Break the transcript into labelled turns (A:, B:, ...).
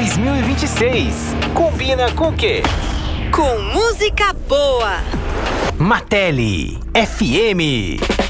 A: 2026. Combina com o quê?
B: Com música boa.
A: Mateli FM.